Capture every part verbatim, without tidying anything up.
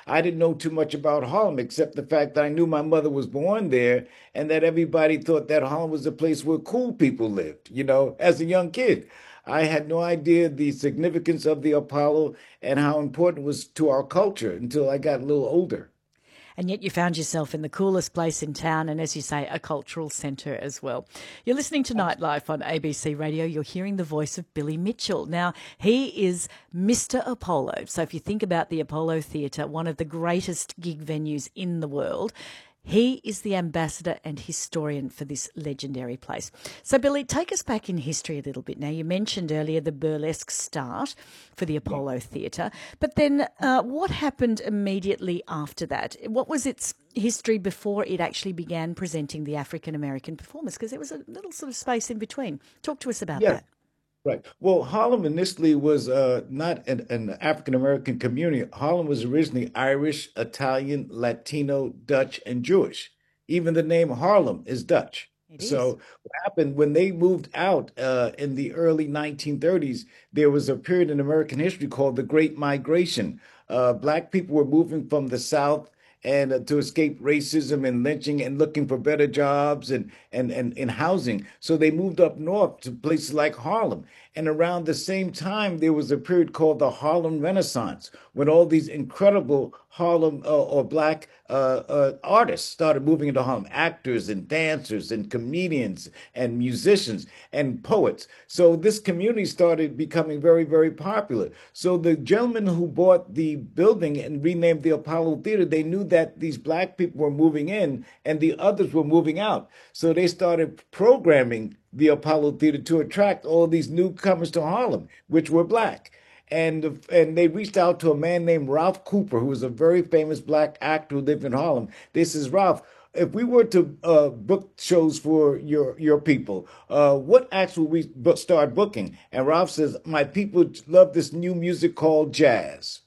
I didn't know too much about Harlem except the fact that I knew my mother was born there and that everybody thought that Harlem was a place where cool people lived, you know, as a young kid. I had no idea the significance of the Apollo and how important it was to our culture until I got a little older. And yet you found yourself in the coolest place in town and, as you say, a cultural centre as well. You're listening to Nightlife on A B C Radio. You're hearing the voice of Billy Mitchell. Now, he is Mister Apollo. So if you think about the Apollo Theatre, one of the greatest gig venues in the world, he is the ambassador and historian for this legendary place. So, Billy, take us back in history a little bit. Now, you mentioned earlier the burlesque start for the Yeah. Apollo Theatre, but then uh, what happened immediately after that? What was its history before it actually began presenting the African American performers? Because there was a little sort of space in between. Talk to us about Yeah. that. Right. Well, Harlem initially was uh, not an, an African American community. Harlem was originally Irish, Italian, Latino, Dutch, and Jewish. Even the name Harlem is Dutch. It is. So, what happened when they moved out uh, in the early nineteen thirties? There was a period in American history called the Great Migration. Uh, black people were moving from the South and uh, to escape racism and lynching and looking for better jobs and, and, and, and housing. So they moved up north to places like Harlem. And around the same time, there was a period called the Harlem Renaissance, when all these incredible Harlem uh, or black uh, uh, artists started moving into Harlem, actors and dancers and comedians and musicians and poets. So this community started becoming very, very popular. So the gentleman who bought the building and renamed the Apollo Theater, they knew that these black people were moving in and the others were moving out. So they started programming the Apollo Theater to attract all these newcomers to Harlem, which were black. And and they reached out to a man named Ralph Cooper, who was a very famous black actor who lived in Harlem. They says, Ralph, if we were to uh, book shows for your your people, uh, what acts will we book, start booking? And Ralph says, my people love this new music called jazz,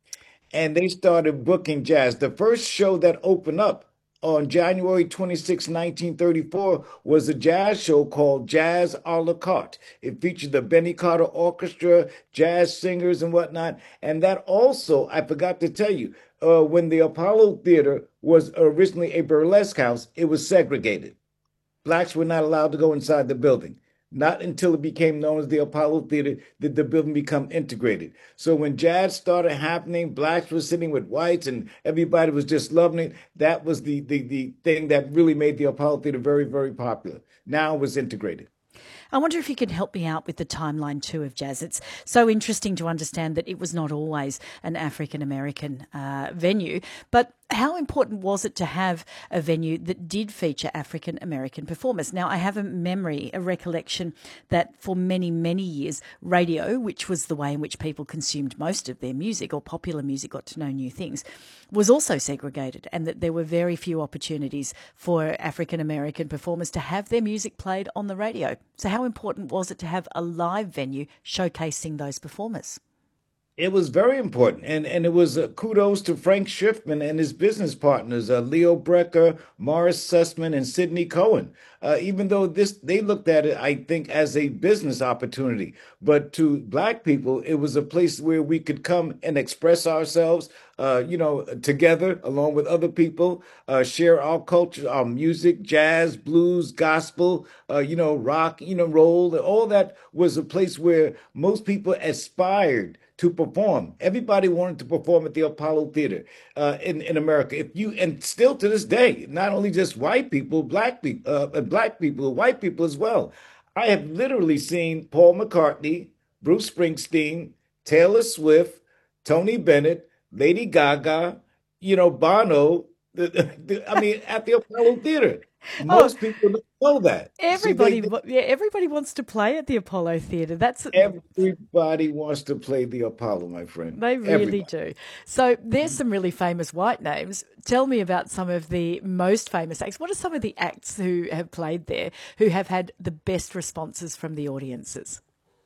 and they started booking jazz. The first show that opened up on January twenty-sixth, nineteen thirty-four, was a jazz show called Jazz a la carte. It featured the Benny Carter Orchestra, jazz singers, and whatnot. And that also, I forgot to tell you, uh, when the Apollo Theater was originally a burlesque house, it was segregated. Blacks were not allowed to go inside the building. Not until it became known as the Apollo Theater did the building become integrated. So when jazz started happening, blacks were sitting with whites and everybody was just loving it. That was the, the, the thing that really made the Apollo Theater very, very popular. Now it was integrated. I wonder if you could help me out with the timeline too of jazz. It's so interesting to understand that it was not always an African American uh, venue, but how important was it to have a venue that did feature African American performers? Now, I have a memory, a recollection that for many, many years, radio, which was the way in which people consumed most of their music or popular music, got to know new things, was also segregated, and that there were very few opportunities for African American performers to have their music played on the radio. So how important was it to have a live venue showcasing those performers? It was very important, and and it was uh, kudos to Frank Schiffman and his business partners, uh, Leo Brecker, Morris Sussman, and Sidney Cohen. Uh, even though this, they looked at it, I think, as a business opportunity, but to black people, it was a place where we could come and express ourselves, uh, you know, together along with other people, uh, share our culture, our music, jazz, blues, gospel, uh, you know, rock, you know, roll. All that was a place where most people aspired to perform. Everybody wanted to perform at the Apollo Theater uh, in in America. If you and still to this day, not only just white people, black people, uh, and black people, white people as well. I have literally seen Paul McCartney, Bruce Springsteen, Taylor Swift, Tony Bennett, Lady Gaga, you know, Bono. The, the, I mean, at the Apollo Theater. Oh, Most people don't know that. See, they, everybody, they wa- yeah, everybody wants to play at the Apollo Theatre. That's everybody wants to play the Apollo, my friend. They really Everybody. do. So there's some really famous white names. Tell me about some of the most famous acts. What are some of the acts who have played there who have had the best responses from the audiences?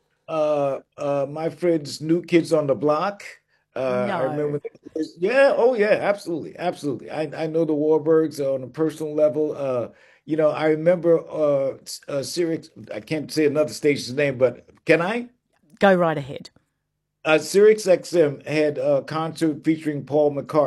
uh uh my friends New Kids on the Block. Uh I No. remember yeah, oh yeah, absolutely, absolutely. I I know the Warburgs on a personal level. Uh you know, I remember uh uh Sirius, I can't say another station's name, but can I? Go right ahead. Uh Sirius X M had a concert featuring Paul McCartney.